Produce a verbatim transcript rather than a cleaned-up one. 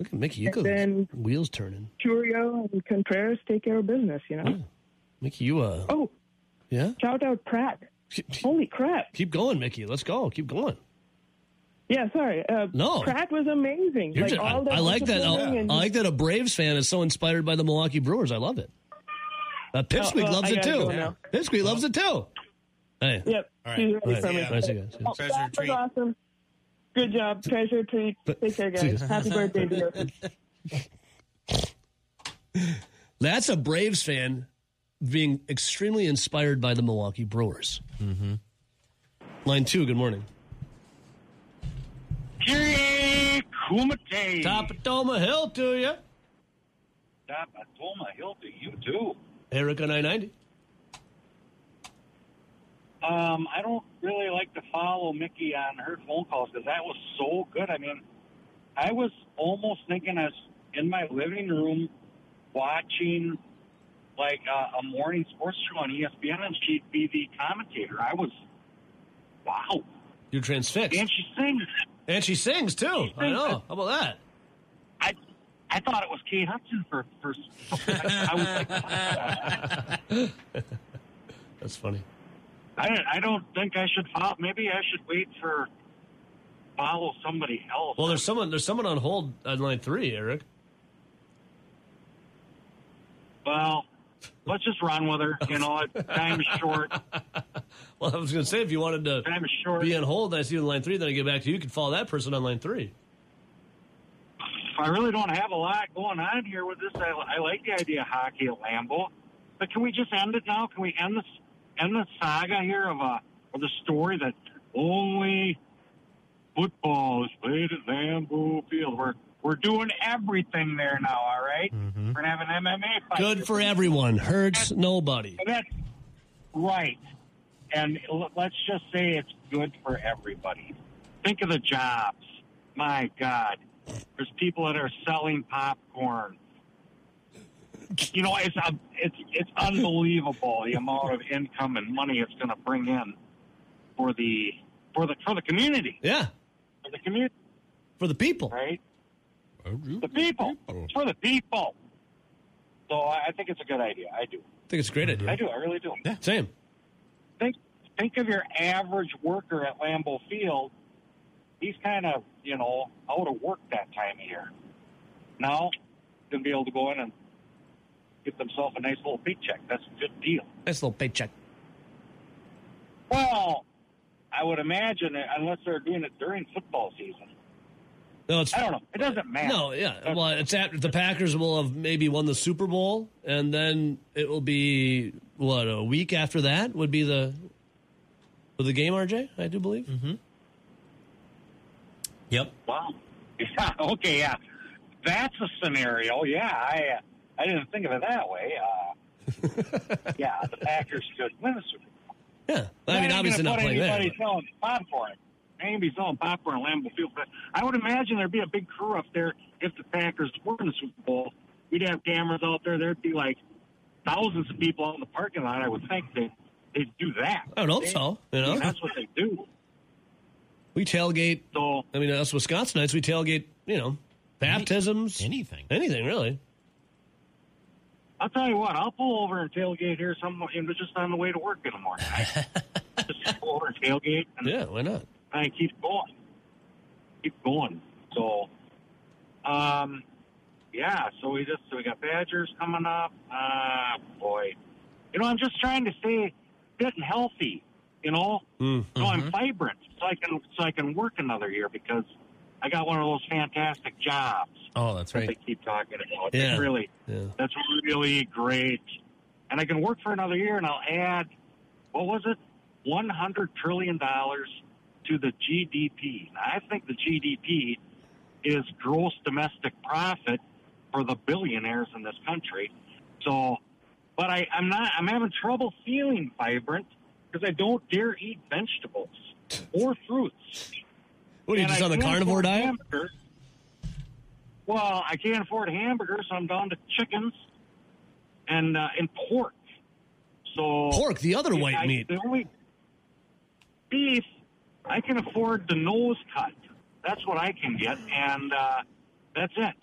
Look at Mickey. You and go then wheels turning. Chourio and Contreras take care of business, you know? Yeah. Mickey, you, uh... Oh. Yeah? Shout out Pratt. Holy crap. Keep going, Mickey. Let's go. Keep going. Yeah, sorry. Uh, no. Pratt was amazing. Like, just, all I, I like that. I, I like that a Braves fan is so inspired by the Milwaukee Brewers. I love it. Uh, Pipsqueak oh, well, loves I it, too. Yeah. Pipsqueak loves it, too. Hey. Yep. All right. She's ready All right. for me. Yeah. Nice, guys. Oh, Treasure that treat. was awesome. Good job. Treasure treat. Take care, guys. Happy birthday to you. That's a Braves fan being extremely inspired by the Milwaukee Brewers. Mm-hmm. Line two, good morning. Kiri Kumite. Tapatoma Hill to you. Tapatoma Hill to you, too. Eric on I ninety. Um, I don't really like to follow Mickey on her phone calls because that was so good. I mean, I was almost thinking I was in my living room watching like uh, a morning sports show on E S P N, and she'd be the commentator. I was, wow. You're transfixed. And she sings. And she sings, too. She sings. I know. How about that? I I thought it was Kate Hudson for first. I was like, that's funny. I don't, I don't think I should follow. Maybe I should wait for follow somebody else. Well, there's someone. There's someone on hold on line three, Eric. Well, let's just run with her. You know, time is short. Well, I was going to say if you wanted to time is short. be on hold, and I see you on line three, then I get back to you. You can follow that person on line three. I really don't have a lot going on here with this. I, I like the idea of hockey at Lambeau, but can we just end it now? Can we end this? End the saga here of uh, of the story that only football is played at Lambeau Field. We're we're doing everything there now. All right? Mm-hmm. We're gonna have an M M A fight. Good for everyone. Hurts that's, nobody. That's right. And let's just say it's good for everybody. Think of the jobs. My God, there's people that are selling popcorn. You know, it's uh, it's it's unbelievable the amount of income and money it's going to bring in for the for the for the community. Yeah, for the community, for the people, right? The people, it's for the people. So I think it's a good idea. I do. I think it's a great idea. I do. I really do. Yeah, same. Think think of your average worker at Lambeau Field. He's kind of you know out of work that time of year. Now, he's going to be able to go in and get themselves a nice little paycheck. That's a good deal. Nice little paycheck. Well, I would imagine, unless they're doing it during football season. No, it's, I don't know. It doesn't matter. No, yeah. Well, it's at the Packers will have maybe won the Super Bowl, and then it will be what a week after that would be the for the game. R J, I do believe. Mm-hmm. Yep. Wow. Yeah. Okay. Yeah. That's a scenario. Yeah. I. Uh, I didn't think of it that way. Uh, yeah, the Packers could win the Super Bowl. Yeah, I mean, obviously not playing there. Anybody selling popcorn? Maybe selling popcorn at Lambeau Field, but I would imagine there'd be a big crew up there if the Packers were in the Super Bowl. We'd have cameras out there. There'd be like thousands of people out in the parking lot. I would think they they'd do that. I would hope they, so. You know, I mean, that's what they do. We tailgate. So I mean, us Wisconsinites, we tailgate. You know, baptisms, anything, anything really. I'll tell you what, I'll pull over and tailgate here some, just on the way to work in the morning. Just pull over and tailgate. And yeah, why not? I keep going. Keep going. So, um, yeah, so we just, so we got Badgers coming up. Ah, boy. You know, I'm just trying to stay fit and healthy, you know? Mm-hmm. So I'm vibrant, so I can, so I can work another year because I got one of those fantastic jobs. Oh, that's right. That they keep talking about. Yeah. That's really, yeah. that's really great. And I can work for another year, and I'll add, what was it, one hundred trillion dollars to the G D P. Now, I think the G D P is gross domestic profit for the billionaires in this country. So, but I, I'm not, I'm having trouble feeling vibrant because I don't dare eat vegetables or fruits. What are you, And just I on the can't carnivore afford diet? hamburgers. Well, I can't afford hamburgers, so I'm down to chickens and uh, and pork. So Pork, the other white I, meat. The only beef, I can afford the nose cut. That's what I can get, and uh, that's it.